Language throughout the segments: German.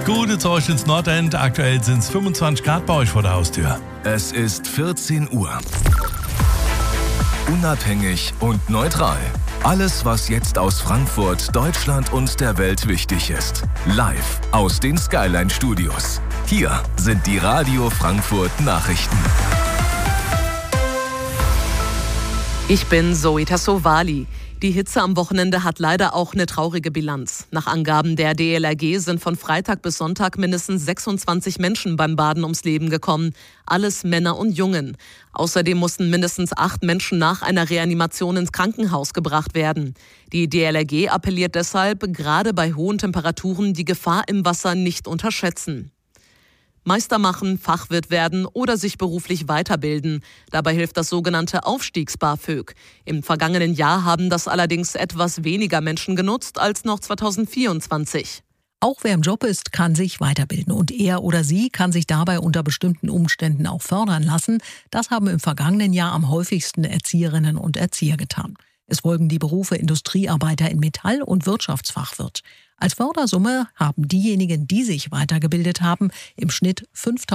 Gute Zeug ins Nordend. Aktuell sind es 25 Grad bei euch vor der Haustür. Es ist 14 Uhr. Unabhängig und neutral. Alles, was jetzt aus Frankfurt, Deutschland und der Welt wichtig ist. Live aus den Skyline Studios. Hier sind die Radio Frankfurt Nachrichten. Ich bin Zoe Tassovali. Die Hitze am Wochenende hat leider auch eine traurige Bilanz. Nach Angaben der DLRG sind von Freitag bis Sonntag mindestens 26 Menschen beim Baden ums Leben gekommen. Alles Männer und Jungen. Außerdem mussten mindestens 8 Menschen nach einer Reanimation ins Krankenhaus gebracht werden. Die DLRG appelliert deshalb, gerade bei hohen Temperaturen die Gefahr im Wasser nicht unterschätzen. Meister machen, Fachwirt werden oder sich beruflich weiterbilden. Dabei hilft das sogenannte Aufstiegs-BAföG. Im vergangenen Jahr haben das allerdings etwas weniger Menschen genutzt als noch 2024. Auch wer im Job ist, kann sich weiterbilden und er oder sie kann sich dabei unter bestimmten Umständen auch fördern lassen. Das haben im vergangenen Jahr am häufigsten Erzieherinnen und Erzieher getan. Es folgen die Berufe Industriearbeiter in Metall- und Wirtschaftsfachwirt. Als Fördersumme haben diejenigen, die sich weitergebildet haben, im Schnitt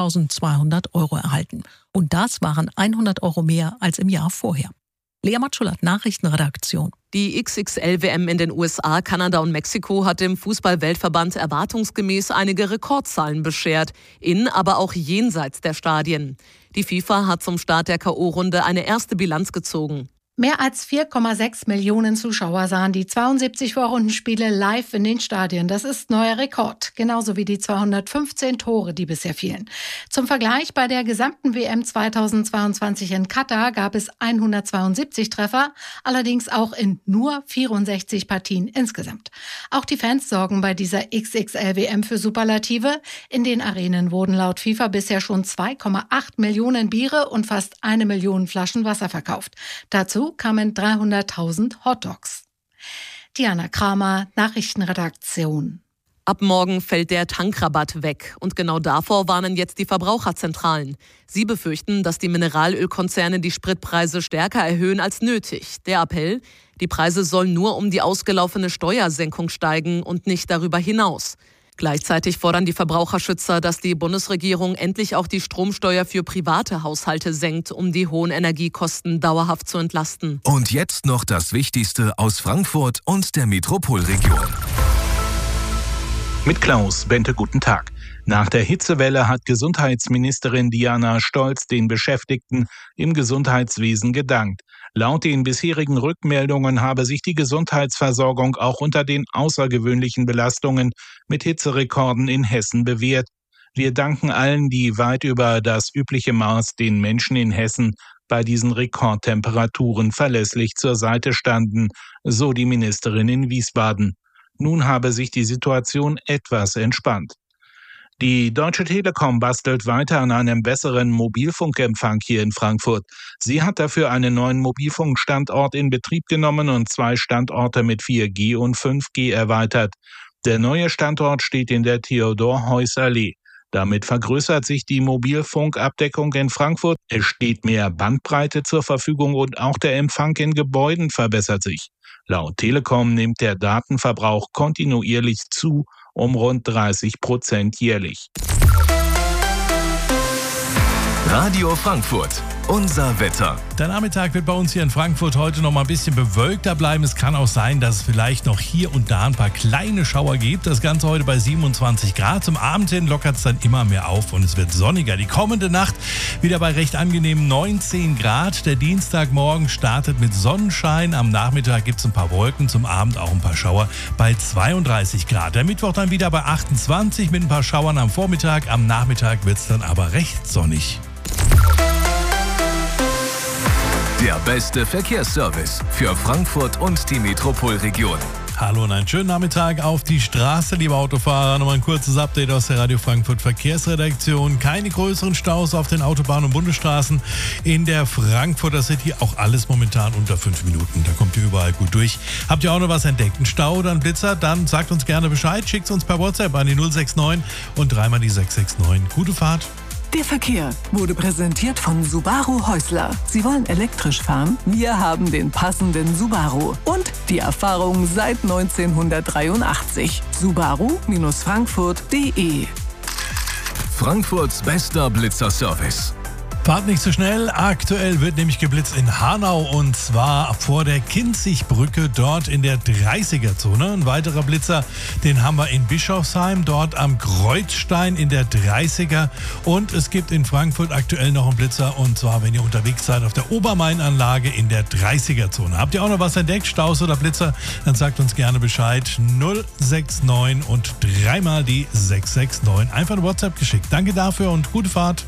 5.200 € erhalten. Und das waren 100 € mehr als im Jahr vorher. Lea Matschulat, Nachrichtenredaktion. Die XXL-WM in den USA, Kanada und Mexiko hat dem Fußball-Weltverband erwartungsgemäß einige Rekordzahlen beschert, in, aber auch jenseits der Stadien. Die FIFA hat zum Start der K.O.-Runde eine erste Bilanz gezogen. Mehr als 4,6 Millionen Zuschauer sahen die 72 Vorrundenspiele live in den Stadien. Das ist neuer Rekord, genauso wie die 215 Tore, die bisher fielen. Zum Vergleich, bei der gesamten WM 2022 in Katar gab es 172 Treffer, allerdings auch in nur 64 Partien insgesamt. Auch die Fans sorgen bei dieser XXL-WM für Superlative. In den Arenen wurden laut FIFA bisher schon 2,8 Millionen Biere und fast 1 Million Flaschen Wasser verkauft. Dazu kamen 300.000 Hotdogs. Diana Kramer, Nachrichtenredaktion. Ab morgen fällt der Tankrabatt weg. Und genau davor warnen jetzt die Verbraucherzentralen. Sie befürchten, dass die Mineralölkonzerne die Spritpreise stärker erhöhen als nötig. Der Appell: Die Preise sollen nur um die ausgelaufene Steuersenkung steigen und nicht darüber hinaus. Gleichzeitig fordern die Verbraucherschützer, dass die Bundesregierung endlich auch die Stromsteuer für private Haushalte senkt, um die hohen Energiekosten dauerhaft zu entlasten. Und jetzt noch das Wichtigste aus Frankfurt und der Metropolregion. Mit Klaus Bente, guten Tag. Nach der Hitzewelle hat Gesundheitsministerin Diana Stolz den Beschäftigten im Gesundheitswesen gedankt. Laut den bisherigen Rückmeldungen habe sich die Gesundheitsversorgung auch unter den außergewöhnlichen Belastungen mit Hitzerekorden in Hessen bewährt. Wir danken allen, die weit über das übliche Maß den Menschen in Hessen bei diesen Rekordtemperaturen verlässlich zur Seite standen, so die Ministerin in Wiesbaden. Nun habe sich die Situation etwas entspannt. Die Deutsche Telekom bastelt weiter an einem besseren Mobilfunkempfang hier in Frankfurt. Sie hat dafür einen neuen Mobilfunkstandort in Betrieb genommen und 2 Standorte mit 4G und 5G erweitert. Der neue Standort steht in der Theodor-Heuss-Allee. Damit vergrößert sich die Mobilfunkabdeckung in Frankfurt. Es steht mehr Bandbreite zur Verfügung und auch der Empfang in Gebäuden verbessert sich. Laut Telekom nimmt der Datenverbrauch kontinuierlich zu, um rund 30% jährlich. Radio Frankfurt, unser Wetter. Der Nachmittag wird bei uns hier in Frankfurt heute noch mal ein bisschen bewölkter bleiben. Es kann auch sein, dass es vielleicht noch hier und da ein paar kleine Schauer gibt. Das Ganze heute bei 27 Grad. Zum Abend hin lockert es dann immer mehr auf und es wird sonniger. Die kommende Nacht wieder bei recht angenehmen 19 Grad. Der Dienstagmorgen startet mit Sonnenschein. Am Nachmittag gibt es ein paar Wolken, zum Abend auch ein paar Schauer bei 32 Grad. Der Mittwoch dann wieder bei 28 mit ein paar Schauern am Vormittag. Am Nachmittag wird es dann aber recht sonnig. Der beste Verkehrsservice für Frankfurt und die Metropolregion. Hallo und einen schönen Nachmittag auf die Straße, liebe Autofahrer. Nochmal ein kurzes Update aus der Radio Frankfurt Verkehrsredaktion. Keine größeren Staus auf den Autobahnen und Bundesstraßen in der Frankfurter City. Auch alles momentan unter 5 Minuten. Da kommt ihr überall gut durch. Habt ihr auch noch was entdeckt? Ein Stau oder ein Blitzer? Dann sagt uns gerne Bescheid. Schickt uns per WhatsApp an die 069 und dreimal die 669. Gute Fahrt. Der Verkehr wurde präsentiert von Subaru Häusler. Sie wollen elektrisch fahren? Wir haben den passenden Subaru. Und die Erfahrung seit 1983. Subaru-Frankfurt.de. Frankfurts bester Blitzerservice. Fahrt nicht zu schnell. Aktuell wird nämlich geblitzt in Hanau und zwar vor der Kinzigbrücke dort in der 30er-Zone. Ein weiterer Blitzer, den haben wir in Bischofsheim, dort am Kreuzstein in der 30er. Und es gibt in Frankfurt aktuell noch einen Blitzer und zwar, wenn ihr unterwegs seid, auf der Obermain-Anlage in der 30er-Zone. Habt ihr auch noch was entdeckt, Staus oder Blitzer? Dann sagt uns gerne Bescheid. 069 und dreimal die 669. Einfach eine WhatsApp geschickt. Danke dafür und gute Fahrt.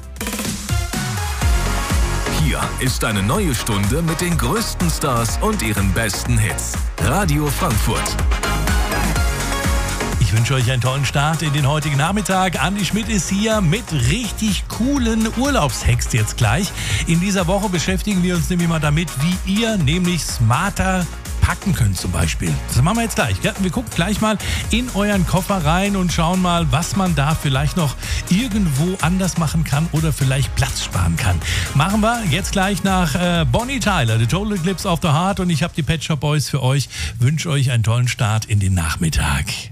Hier ist eine neue Stunde mit den größten Stars und ihren besten Hits. Radio Frankfurt. Ich wünsche euch einen tollen Start in den heutigen Nachmittag. Andi Schmidt ist hier mit richtig coolen Urlaubshacks jetzt gleich. In dieser Woche beschäftigen wir uns nämlich mal damit, wie ihr nämlich smarter packen könnt zum Beispiel. Das machen wir jetzt gleich. Wir gucken gleich mal in euren Koffer rein und schauen mal, was man da vielleicht noch irgendwo anders machen kann oder vielleicht Platz sparen kann. Machen wir jetzt gleich nach Bonnie Tyler, The Total Eclipse of the Heart, und ich habe die Pet Shop Boys für euch. Wünsche euch einen tollen Start in den Nachmittag.